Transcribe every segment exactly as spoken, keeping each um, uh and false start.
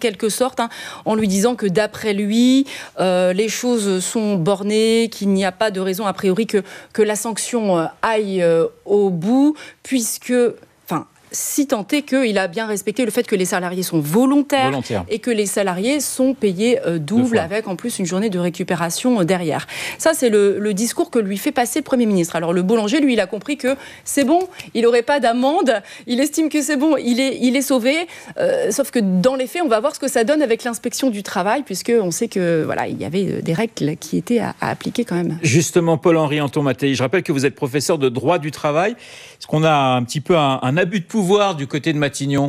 quelque sorte, hein, en lui disant que d'après lui, euh, les choses sont bornées, qu'il n'y a pas de raison a priori que, que la sanction euh, aille euh, au bout, puisque... Enfin, si tant est qu'il a bien respecté le fait que les salariés sont volontaires Volontaire. et que les salariés sont payés euh, double avec en plus une journée de récupération euh, derrière. Ça, c'est le, le discours que lui fait passer le Premier ministre. Alors le boulanger, lui, il a compris que c'est bon, il n'aurait pas d'amende, il estime que c'est bon, il est, il est sauvé, euh, sauf que dans les faits, on va voir ce que ça donne avec l'inspection du travail, puisqu'on sait que voilà, il y avait des règles qui étaient à, à appliquer quand même. Justement, Paul-Henri Anton-Mattei, je rappelle que vous êtes professeur de droit du travail. Est-ce qu'on a un petit peu un, un abus de pouvoir du côté de Matignon?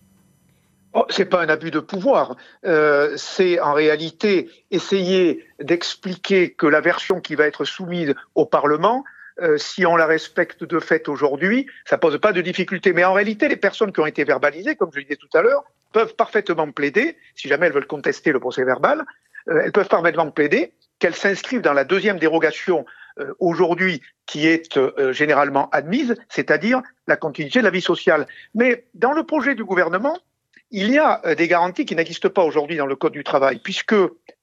Oh, c'est pas un abus de pouvoir, euh, c'est en réalité essayer d'expliquer que la version qui va être soumise au Parlement, euh, si on la respecte de fait aujourd'hui, ça pose pas de difficulté. Mais en réalité, les personnes qui ont été verbalisées, comme je le disais tout à l'heure, peuvent parfaitement plaider, si jamais elles veulent contester le procès verbal, euh, elles peuvent parfaitement plaider qu'elles s'inscrivent dans la deuxième dérogation euh, aujourd'hui qui est euh, généralement admise, c'est-à-dire la continuité de la vie sociale. Mais dans le projet du gouvernement, il y a euh, des garanties qui n'existent pas aujourd'hui dans le Code du travail, puisque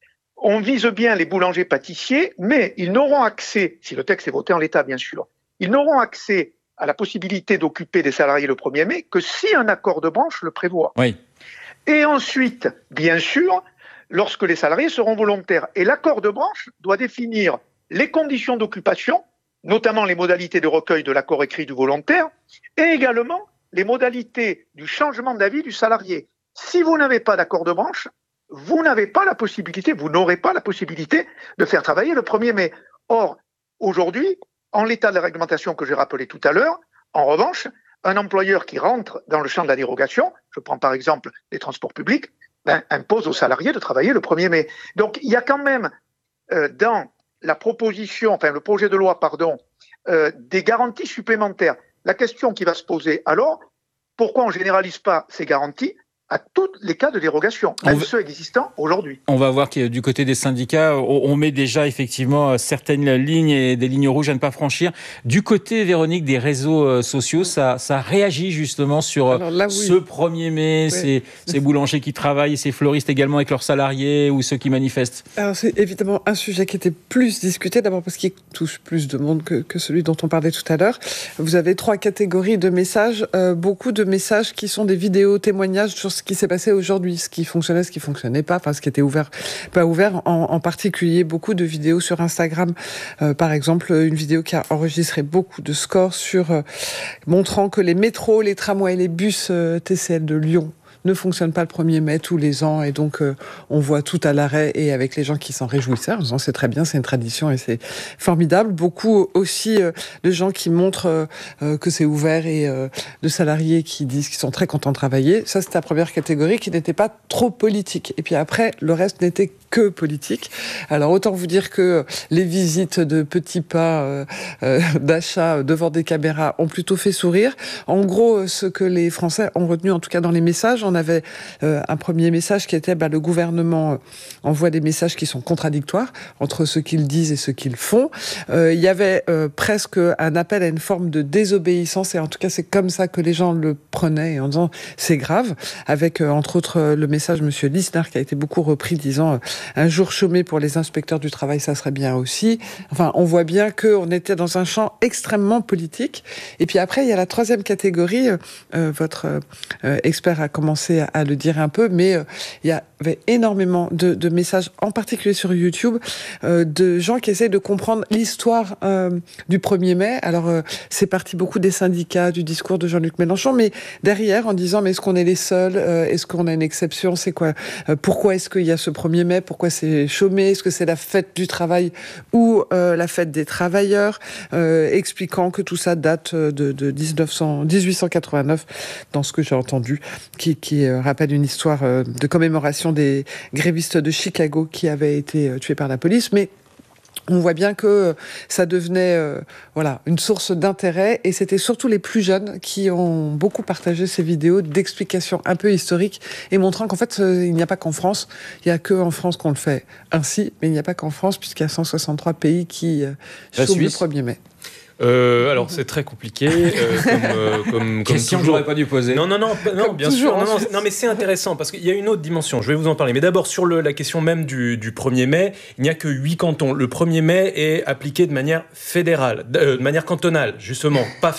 on vise bien les boulangers-pâtissiers, mais ils n'auront accès, si le texte est voté en l'état bien sûr, ils n'auront accès à la possibilité d'occuper des salariés le premier mai que si un accord de branche le prévoit. Oui. Et ensuite, bien sûr, lorsque les salariés seront volontaires. Et l'accord de branche doit définir les conditions d'occupation, notamment les modalités de recueil de l'accord écrit du volontaire, et également les modalités du changement d'avis du salarié. Si vous n'avez pas d'accord de branche, vous n'avez pas la possibilité, vous n'aurez pas la possibilité de faire travailler le premier mai. Or, aujourd'hui, en l'état de la réglementation que j'ai rappelé tout à l'heure, en revanche, un employeur qui rentre dans le champ de la dérogation, je prends par exemple les transports publics, ben, impose aux salariés de travailler le premier mai. Donc, il y a quand même euh, dans la proposition, enfin le projet de loi, pardon, euh, des garanties supplémentaires. La question qui va se poser alors, pourquoi on ne généralise pas ces garanties à tous les cas de dérogation, même va... ceux existants aujourd'hui. On va voir que du côté des syndicats, on met déjà effectivement certaines lignes et des lignes rouges à ne pas franchir. Du côté, Véronique, des réseaux sociaux, ça, ça réagit justement sur là, oui. ce premier mai, oui. ces, ces boulangers qui travaillent, ces fleuristes également avec leurs salariés ou ceux qui manifestent. Alors c'est évidemment un sujet qui était plus discuté, d'abord parce qu'il touche plus de monde que, que celui dont on parlait tout à l'heure. Vous avez trois catégories de messages, euh, beaucoup de messages qui sont des vidéos témoignages sur ce qui s'est passé aujourd'hui, ce qui fonctionnait, ce qui fonctionnait pas, enfin ce qui était ouvert, pas ouvert, en, en particulier beaucoup de vidéos sur Instagram, euh, par exemple une vidéo qui a enregistré beaucoup de scores sur euh, montrant que les métros, les tramways, les bus euh, T C L de Lyon ne fonctionne pas le premier mai tous les ans et donc euh, on voit tout à l'arrêt et avec les gens qui s'en réjouissaient en disant c'est très bien, c'est une tradition et c'est formidable. Beaucoup aussi euh, de gens qui montrent euh, euh, que c'est ouvert et euh, de salariés qui disent qu'ils sont très contents de travailler. Ça, c'était la première catégorie qui n'était pas trop politique. Et puis après, le reste n'était que politique. Alors autant vous dire que les visites de petits pas euh, euh, d'achat devant des caméras ont plutôt fait sourire. En gros, ce que les Français ont retenu, en tout cas dans les messages, on avait euh, un premier message qui était bah, le gouvernement euh, envoie des messages qui sont contradictoires entre ce qu'ils disent et ce qu'ils font. Euh, il y avait euh, presque un appel à une forme de désobéissance et en tout cas c'est comme ça que les gens le prenaient en disant c'est grave, avec euh, entre autres euh, le message Monsieur Lisnard qui a été beaucoup repris disant euh, un jour chômé pour les inspecteurs du travail ça serait bien aussi. Enfin on voit bien qu'on était dans un champ extrêmement politique. Et puis après il y a la troisième catégorie, euh, votre euh, expert a commencé à le dire un peu, mais euh, il y avait énormément de, de messages, en particulier sur YouTube, euh, de gens qui essayent de comprendre l'histoire euh, du premier mai. Alors, euh, c'est parti beaucoup des syndicats, du discours de Jean-Luc Mélenchon, mais derrière, en disant, mais est-ce qu'on est les seuls euh, Est-ce qu'on a une exception C'est quoi euh, Pourquoi est-ce qu'il y a ce premier mai Pourquoi c'est chômé Est-ce que c'est la fête du travail ou euh, la fête des travailleurs euh, expliquant que tout ça date de, de dix-neuf cents, dix-huit cent quatre-vingt-neuf, dans ce que j'ai entendu, qui qui rappelle une histoire de commémoration des grévistes de Chicago qui avaient été tués par la police, mais on voit bien que ça devenait euh, voilà, une source d'intérêt et c'était surtout les plus jeunes qui ont beaucoup partagé ces vidéos d'explications un peu historiques et montrant qu'en fait, il n'y a pas qu'en France, il n'y a qu'en France qu'on le fait ainsi, mais il n'y a pas qu'en France puisqu'il y a cent soixante-trois pays qui euh, chôment le premier mai. euh, Alors, c'est très compliqué. Euh, comme, euh, comme, comme Question que j'aurais pas dû poser. Non, non, non, non comme bien sûr. Non, non, non, mais c'est intéressant parce qu'il y a une autre dimension. Je vais vous en parler. Mais d'abord, sur le, la question même du, du premier mai, il n'y a que huit cantons. Le premier mai est appliqué de manière fédérale, de, euh, de manière cantonale, justement, pas